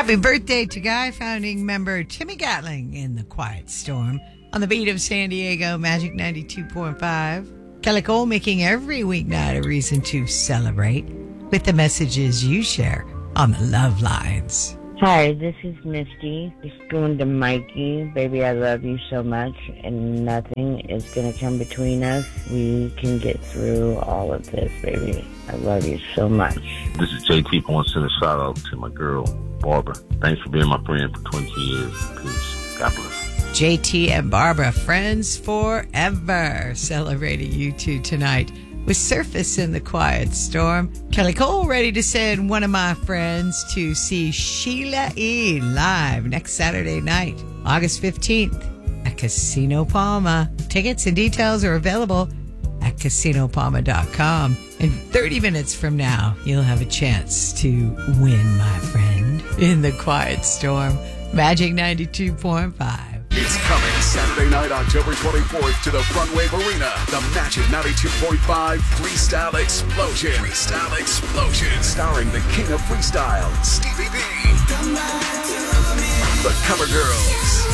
Happy birthday to Guy founding member Timmy Gatling in the Quiet Storm on the beat of San Diego Magic 92.5. Kelly Cole making every weeknight a reason to celebrate with the messages you share on the Love Lines. Hi, this is Misty. Just going to Mikey. Baby, I love you so much, and nothing is going to come between us. We can get through all of this, baby. I love you so much. This is JT. I want to send a shout out to my girl, Barbara. Thanks for being my friend for 20 years. Peace. God bless. JT and Barbara, friends forever, celebrating you two tonight with Surface in the Quiet Storm. Kelly Cole ready to send one of my friends to see Sheila E. live next Saturday night, August 15th at Casino Palma. Tickets and details are available at CasinoPalma.com. In 30 minutes from now, you'll have a chance to win, my friend, in the Quiet Storm. Magic 92.5. It's coming Saturday night, October 24th to the Frontwave Arena. The Magic 92.5 Freestyle Explosion. Freestyle Explosion. Starring the King of Freestyle, Stevie B. The Cover Girls.